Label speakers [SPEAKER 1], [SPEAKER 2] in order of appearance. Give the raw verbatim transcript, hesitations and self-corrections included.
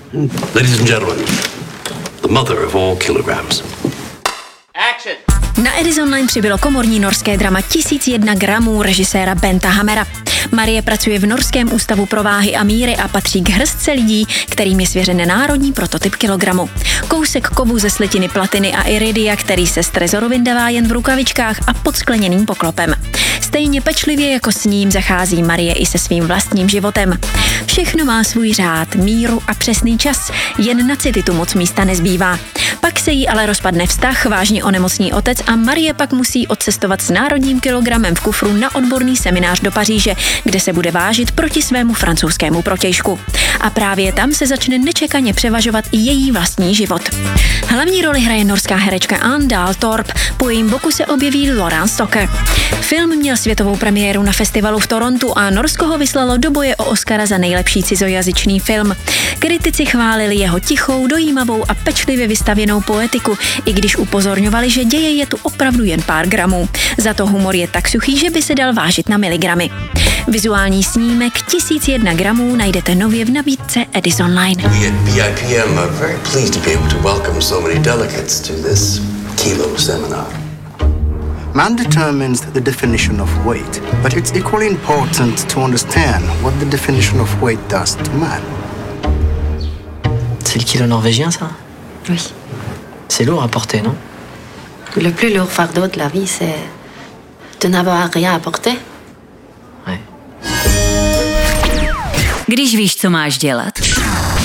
[SPEAKER 1] Ladies and gentlemen, the mother of all kilograms.
[SPEAKER 2] Action!
[SPEAKER 3] Na Edison Line přibylo komorní norské drama tisíc jedna gramů režiséra Benta Hamera. Marie pracuje v Norském ústavu pro váhy a míry a patří k hrstce lidí, kterým je svěřen národní prototyp kilogramu. Kousek kovu ze slitiny platiny a iridia, který se z trezoru vyndává jen v rukavičkách a pod skleněným poklopem. Stejně pečlivě jako s ním zachází Marie i se svým vlastním životem. Všechno má svůj řád, míru a přesný čas, jen na city tu moc místa nezbývá. Pak se jí ale rozpadne vztah, vážně onemocní otec a Marie pak musí odcestovat s národním kilogramem v kufru na odborný seminář do Paříže, kde se bude vážit proti svému francouzskému protějšku. A právě tam se začne nečekaně převažovat i její vlastní život. Hlavní roli hraje norská herečka Anne Daltorp, po jejím boku se objeví Laurence Stocker. Film měl světovou premiéru na festivalu v Torontu a Norsko ho vyslalo do boje o Oscara za nejlepší cizojazyčný film. Kritici chválili jeho tichou, dojímavou a pečlivě vystavěnou poetiku, i když upozorňovali, že děje je tu opravdu jen pár gramů. Za to humor je tak suchý, že by se dal vážit na miligramy. Vizuální snímek tisíc jedna gramů najdete nově v nabídce Edison Line.
[SPEAKER 4] We at B I P M are very pleased to be able to welcome so many delegates to this kilo seminar.
[SPEAKER 5] Man determines the definition of weight, but it's equally important to understand what the definition of weight does to man.
[SPEAKER 6] C'est le kilo norvégien, ça?
[SPEAKER 7] Oui.
[SPEAKER 6] C'est lourd à porter, non?
[SPEAKER 7] Le plus lourd fardeau de la vie, c'est de n'avoir rien à porter.
[SPEAKER 6] Ouais.
[SPEAKER 8] Když víš, co máš dělat,